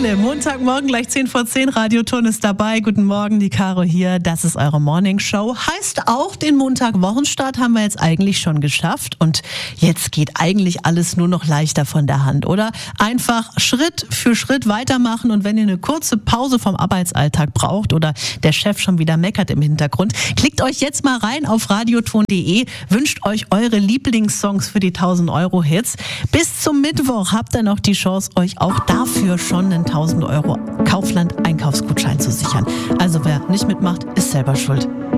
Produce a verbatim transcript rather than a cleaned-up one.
Wille, Montagmorgen gleich zehn vor zehn, Radioton ist dabei. Guten Morgen, die Caro hier, das ist eure Morning Show. Heißt auch, den Montag-Wochenstart haben wir jetzt eigentlich schon geschafft und jetzt geht eigentlich alles nur noch leichter von der Hand, oder? Einfach Schritt für Schritt weitermachen und wenn ihr eine kurze Pause vom Arbeitsalltag braucht oder der Chef schon wieder meckert im Hintergrund, klickt euch jetzt mal rein auf radioton punkt de, wünscht euch eure Lieblingssongs für die tausend Euro Hits. Bis zum Mittwoch habt ihr noch die Chance, euch auch dafür schon einen tausend Euro Kaufland-Einkaufsgutschein zu sichern. Also wer nicht mitmacht, ist selber schuld.